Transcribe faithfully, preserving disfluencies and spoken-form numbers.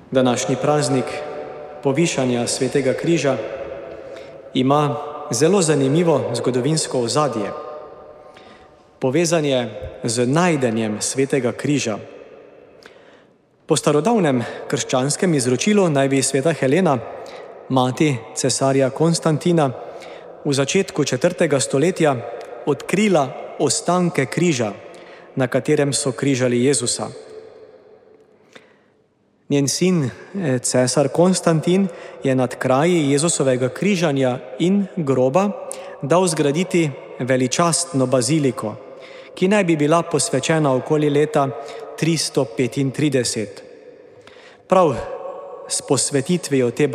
Današnji praznik povišanja Svetega križa ima zelo zanimivo zgodovinsko ozadje. Povezan je z najdenjem Svetega križa. Po starodavnem krščanskem izročilu naj bi sveta Helena, mati cesarja Konstantina, v začetku četrtega stoletja odkrila ostanke križa, na katerem so križali Jezusa. Njen sin, cesar Konstantin, je nad kraji Jezusovega križanja in groba dal zgraditi veličastno baziliko, ki naj bi bila posvečena okoli leta tristo petintrideset. Prav s posvetitvijo te